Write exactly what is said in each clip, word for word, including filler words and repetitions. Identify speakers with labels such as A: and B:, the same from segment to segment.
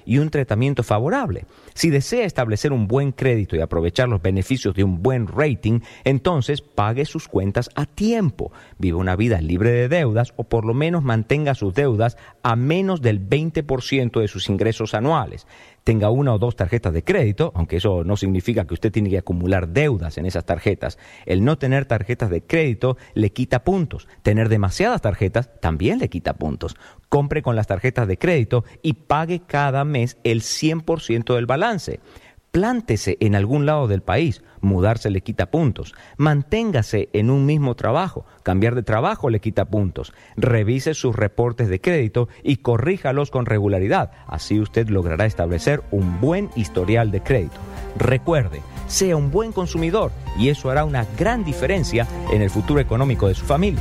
A: y un tratamiento favorable. Si desea establecer un buen crédito y aprovechar los beneficios de un buen rating, entonces pague sus cuentas a tiempo, viva una vida libre de deudas o por lo menos mantenga sus deudas a menos del veinte por ciento de sus ingresos anuales. Tenga una o dos tarjetas de crédito, aunque eso no significa que usted tiene que acumular deudas en esas tarjetas. El no tener tarjetas de crédito le quita puntos. Tener demasiadas tarjetas también le quita puntos. Compre con las tarjetas de crédito y pague cada mes el cien por ciento del balance. Plántese en algún lado del país, mudarse le quita puntos. Manténgase en un mismo trabajo, cambiar de trabajo le quita puntos. Revise sus reportes de crédito y corríjalos con regularidad. Así usted logrará establecer un buen historial de crédito. Recuerde, sea un buen consumidor y eso hará una gran diferencia en el futuro económico de su familia.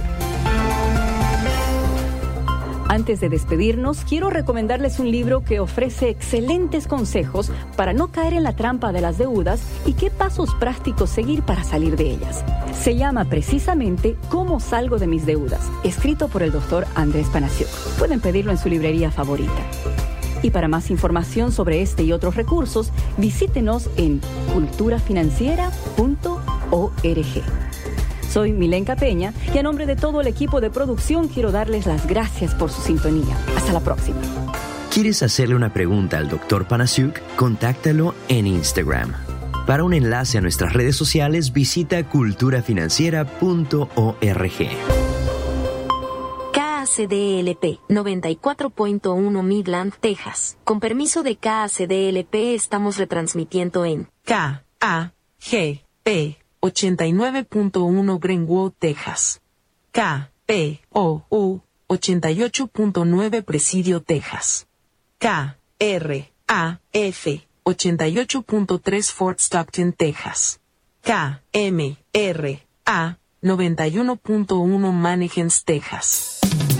B: Antes de despedirnos, quiero recomendarles un libro que ofrece excelentes consejos para no caer en la trampa de las deudas y qué pasos prácticos seguir para salir de ellas. Se llama precisamente ¿Cómo salgo de mis deudas?, escrito por el doctor Andrés Panasiuk. Pueden pedirlo en su librería favorita. Y para más información sobre este y otros recursos, visítenos en cultura financiera punto org. Soy Milenka Peña y a nombre de todo el equipo de producción quiero darles las gracias por su sintonía. Hasta la próxima.
C: ¿Quieres hacerle una pregunta al doctor Panasiuk? Contáctalo en Instagram. Para un enlace a nuestras redes sociales, visita cultura financiera punto org.
D: K A C D L P noventa y cuatro punto uno Midland, Texas. Con permiso de K A C D L P estamos retransmitiendo en
E: K A G P ochenta y nueve punto uno Greenwood, Texas. K P O U ochenta y ocho punto nueve Presidio, Texas. K R A F ochenta y ocho punto tres Fort Stockton, Texas. K M R A noventa y uno punto uno Mannequins, Texas.